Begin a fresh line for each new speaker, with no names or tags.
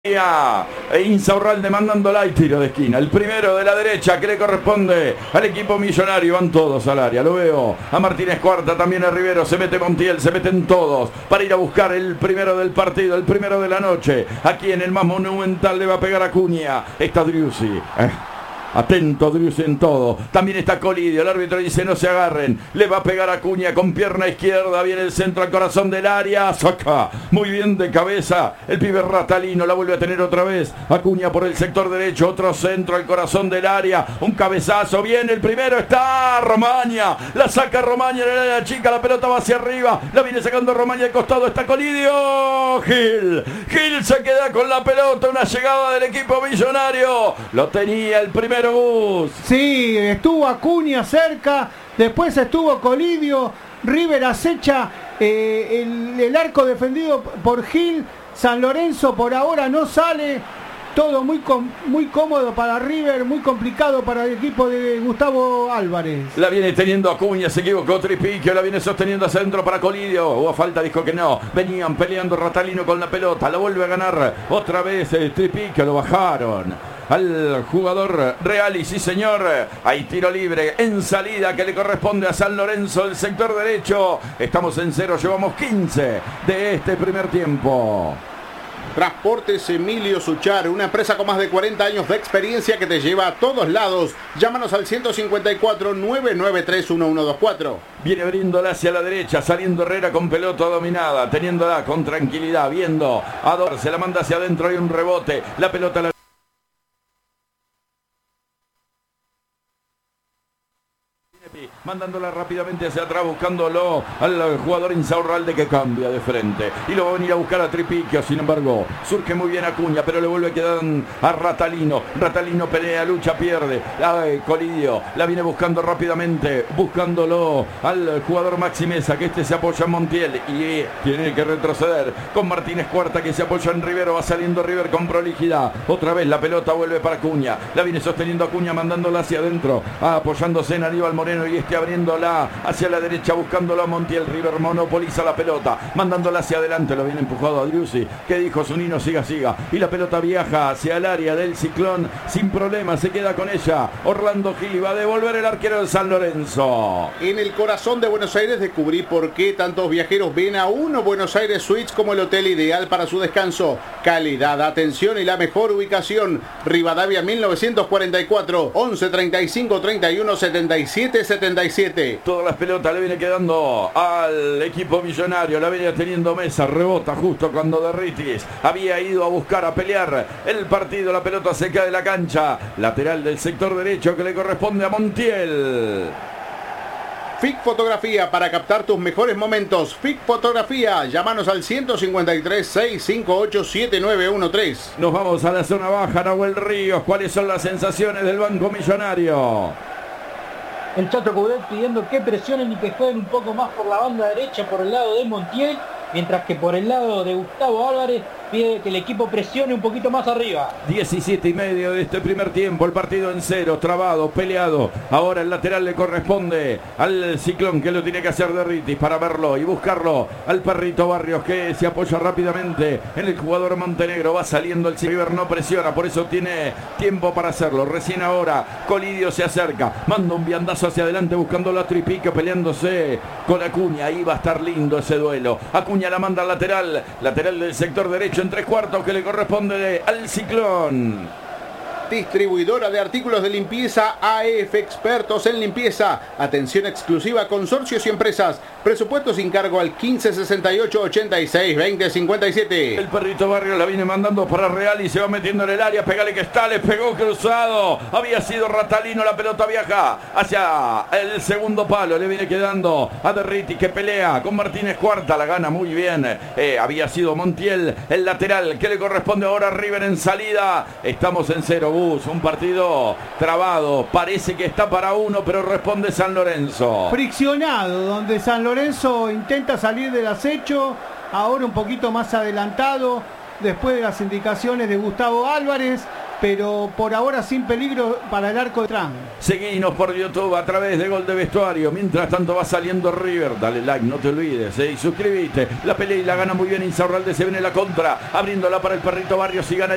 Insaurralde mandándola y tiro de esquina. El primero de la derecha que le corresponde al equipo millonario. Van todos al área, lo veo. A Martínez Cuarta, también a Rivero. Se mete Montiel, se meten todos para ir a buscar el primero del partido, el primero de la noche. Aquí en el más monumental le va a pegar a Cunha. Está Driussi. Atento Driussi en todo. También está Colidio. El árbitro dice no se agarren. Le va a pegar a Cunha con pierna izquierda. Viene el centro al corazón del área. Saca muy bien de cabeza el pibe Ratalino. La vuelve a tener otra vez Cunha por el sector derecho. Otro centro al corazón del área. Un cabezazo. Viene el primero. Está Romaña. La saca Romaña en el área chica. La pelota va hacia arriba. La viene sacando Romaña al costado. Está Colidio. Gil se queda con la pelota. Una llegada del equipo millonario. Lo tenía el primero.
Sí, estuvo Acuña cerca, después estuvo Colidio, River acecha el arco defendido por Gil. San Lorenzo por ahora no sale, todo muy cómodo para River, muy complicado para el equipo de Gustavo Álvarez.
La viene teniendo Acuña, se equivocó Tripiquio, la viene sosteniendo a centro para Colidio. Hubo falta, dijo que no. Venían peleando Ratalino con la pelota, la vuelve a ganar otra vez Tripiquio, lo bajaron al jugador Reali, sí señor. Hay tiro libre en salida que le corresponde a San Lorenzo, el sector derecho. Estamos en cero, llevamos 15 de este primer tiempo.
Transportes Emilio Suchar, una empresa con más de 40 años de experiencia que te lleva a todos lados. Llámanos al 154-993-1124.
Viene abriéndola hacia la derecha, saliendo Herrera con pelota dominada, teniéndola con tranquilidad, viendo a Dor, se la manda hacia adentro, hay un rebote, la pelota la mandándola rápidamente hacia atrás, buscándolo al jugador Insaurralde que cambia de frente y lo va a venir a buscar a Tripiquio. Sin embargo, surge muy bien Acuña, pero le vuelve a quedar a Ratalino. Ratalino pelea, lucha, pierde. Colidio la viene buscando rápidamente, buscándolo al jugador Maxi Mesa, que se apoya en Montiel y tiene que retroceder con Martínez Cuarta, que se apoya en Rivero. Va saliendo River con prolijidad. Otra vez la pelota vuelve para Acuña, la viene sosteniendo Acuña, mandándola hacia adentro, apoyándose en Aníbal Moreno y abriéndola hacia la derecha, buscándolo a Montiel. River monopoliza la pelota, mandándola hacia adelante, lo viene empujado a Driussi, que dijo Zunino siga, y la pelota viaja hacia el área del Ciclón, sin problema, se queda con ella Orlando Gil, va a devolver el arquero de San Lorenzo.
En el corazón de Buenos Aires descubrí por qué tantos viajeros ven a uno Buenos Aires Suites como el hotel ideal para su descanso. Calidad, atención y la mejor ubicación. Rivadavia 1944, 11 35 31 77 77.
Todas las pelotas le viene quedando al equipo millonario, la viene teniendo Mesa, rebota justo cuando Derritis había ido a buscar, a pelear el partido. La pelota se cae de la cancha, lateral del sector derecho que le corresponde a Montiel.
FIC Fotografía, para captar tus mejores momentos. FIC Fotografía, llámanos al 153-658-7913.
Nos vamos a la zona baja, Nahuel Ríos. ¿Cuáles son las sensaciones del Banco Millonario?
El Chato Coudet pidiendo que presionen y que jueguen un poco más por la banda derecha, por el lado de Montiel, mientras que por el lado de Gustavo Álvarez pide que el equipo presione un poquito más arriba.
17:30 de este primer tiempo, el partido en cero, trabado, peleado. Ahora el lateral le corresponde al Ciclón, que lo tiene que hacer Derritis para verlo y buscarlo al Perrito Barrios, que se apoya rápidamente en el jugador Montenegro. Va saliendo el River, no presiona, por eso tiene tiempo para hacerlo. Recién ahora Colidio se acerca, manda un viandazo hacia adelante buscando la Tripiquio, peleándose con Acuña. Ahí va a estar lindo ese duelo. Acuña la manda al lateral del sector derecho en 3/4 que le corresponde al Ciclón.
Distribuidora de artículos de limpieza AF, expertos en limpieza. Atención exclusiva a consorcios y empresas. Presupuesto sin cargo al 15 68 86 20 57.
El Perrito Barrio la viene mandando para Real y se va metiendo en el área. Pégale que está, le pegó cruzado. Había sido Ratalino, la pelota viaja hacia el segundo palo. Le viene quedando a Derriti, que pelea con Martínez Cuarta. La gana muy bien. Había sido Montiel el lateral que le corresponde ahora a River en salida. Estamos en cero. Un partido trabado, parece que está para uno, pero responde San Lorenzo.
Friccionado, donde San Lorenzo intenta salir del acecho, ahora un poquito más adelantado, después de las indicaciones de Gustavo Álvarez. pero por ahora sin peligro para el arco de Trump.
Seguinos por YouTube a través de Gol de Vestuario. Mientras tanto va saliendo River. Dale like, no te olvides, y suscríbete. La pelea y la gana muy bien Insaurralde. Se viene la contra, abriéndola para el Perrito Barrios y gana